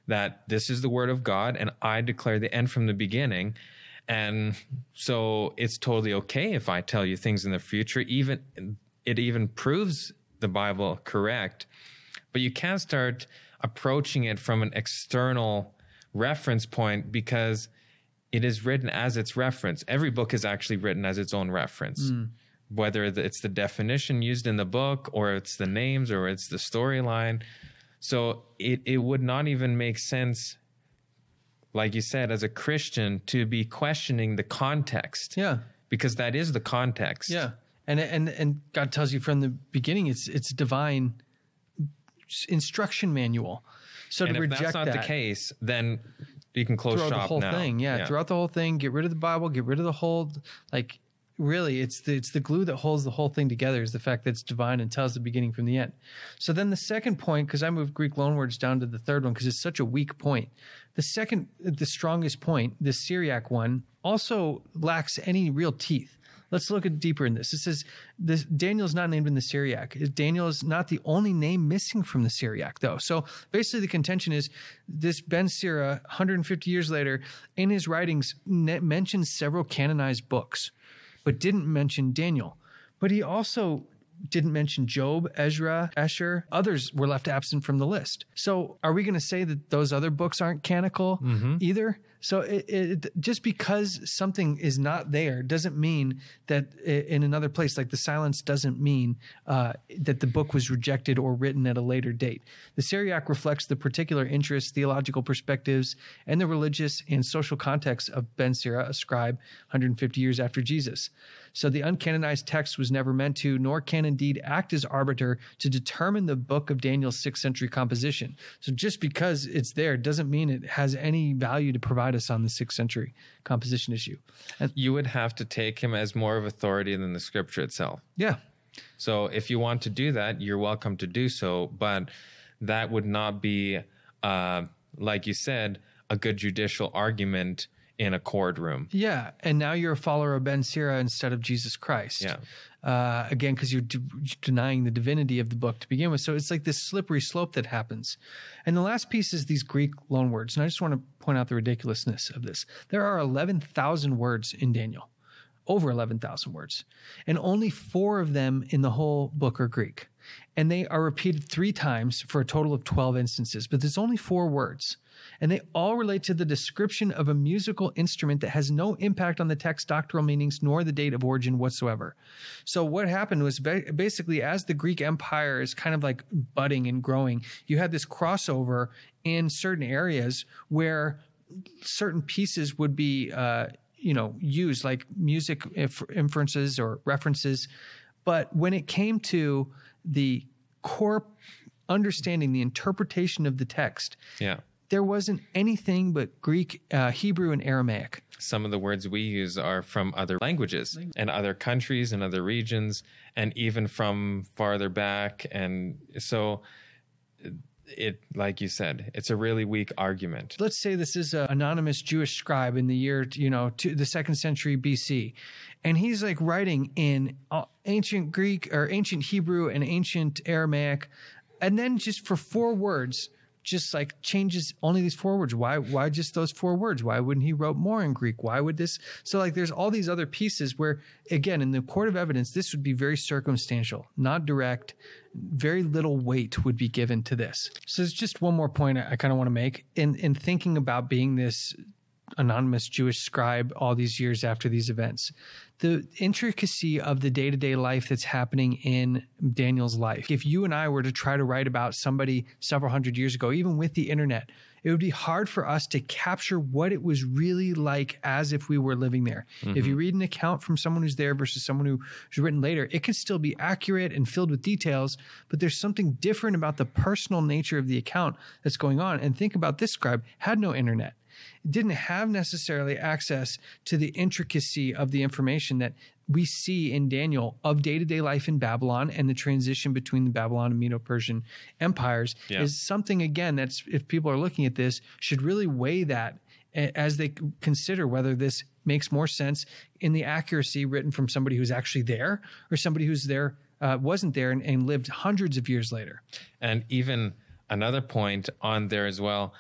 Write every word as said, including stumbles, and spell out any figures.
that this is the word of God and I declare the end from the beginning. And so it's totally okay if I tell you things in the future, even it even proves the Bible correct. But you can't start approaching it from an external reference point, because it is written as its reference. Every book is actually written as its own reference, mm. whether it's the definition used in the book or it's the names or it's the storyline. So it, it would not even make sense, like you said, as a Christian, to be questioning the context. Yeah. Because that is the context. Yeah. And and and God tells you from the beginning it's it's divine instruction manual. So and to if reject that's not that, the case, then you can close throw shop the whole now. thing. Yeah, yeah. Throughout the whole thing, get rid of the Bible, get rid of the whole, like, really, it's the, it's the glue that holds the whole thing together is the fact that it's divine and tells the beginning from the end. So then the second point, because I moved Greek loanwords down to the third one because it's such a weak point. The second, the strongest point, the Syriac one, also lacks any real teeth. Let's look at deeper in this. It says this, Daniel is not named in the Syriac. Daniel is not the only name missing from the Syriac, though. So basically the contention is this Ben Sira, one hundred fifty years later, in his writings, ne- mentions several canonized books, but didn't mention Daniel. But he also didn't mention Job, Ezra, Escher. Others were left absent from the list. So are we going to say that those other books aren't canonical mm-hmm. either? So it, it, just because something is not there doesn't mean that in another place, like the silence doesn't mean uh, that the book was rejected or written at a later date. The Syriac reflects the particular interests, theological perspectives, and the religious and social context of Ben Sira, a scribe one hundred fifty years after Jesus. So the uncanonized text was never meant to, nor can indeed act as arbiter to determine the book of Daniel's sixth century composition. So just because it's there doesn't mean it has any value to provide us on the sixth century composition issue. And you would have to take him as more of authority than the scripture itself. Yeah. So if you want to do that, you're welcome to do so, but that would not be, uh, like you said, a good judicial argument in a courtroom. Yeah, and now you're a follower of Ben Sira instead of Jesus Christ. Yeah. Uh, again, because you're de- denying the divinity of the book to begin with. So it's like this slippery slope that happens. And the last piece is these Greek loanwords. And I just want to point out the ridiculousness of this. There are eleven thousand words in Daniel, over eleven thousand words. And only four of them in the whole book are Greek. And they are repeated three times for a total of twelve instances. But there's only four words. And they all relate to the description of a musical instrument that has no impact on the text's doctrinal meanings nor the date of origin whatsoever. So what happened was ba- basically as the Greek Empire is kind of like budding and growing, you had this crossover in certain areas where certain pieces would be, uh, you know, used like music inf- inferences or references. But when it came to the core understanding, the interpretation of the text, yeah. there wasn't anything but Greek, uh, Hebrew, and Aramaic. Some of the words we use are from other languages and other countries and other regions, and even from farther back. And so it, like you said, it's a really weak argument. Let's say this is an anonymous Jewish scribe in the year, you know, to the second century B C. And he's like writing in ancient Greek or ancient Hebrew and ancient Aramaic. And then just for four words, just like changes only these four words. Why, why just those four words? Why wouldn't he wrote more in Greek? Why would this? So like there's all these other pieces where, again, in the court of evidence, this would be very circumstantial, not direct. Very little weight would be given to this. So there's just one more point I, I kind of want to make in, in thinking about being this anonymous Jewish scribe all these years after these events. The intricacy of the day-to-day life that's happening in Daniel's life. If you and I were to try to write about somebody several hundred years ago, even with the internet, it would be hard for us to capture what it was really like as if we were living there. Mm-hmm. If you read an account from someone who's there versus someone who's written later, it could still be accurate and filled with details, but there's something different about the personal nature of the account that's going on. And think about this scribe, had no internet. Didn't have necessarily access to the intricacy of the information that we see in Daniel of day-to-day life in Babylon, and the transition between the Babylon and Medo-Persian empires yeah. is something, again, that's, if people are looking at this, should really weigh that as they consider whether this makes more sense in the accuracy written from somebody who's actually there or somebody who's there, uh, wasn't there and, and lived hundreds of years later. And even another point on there as well,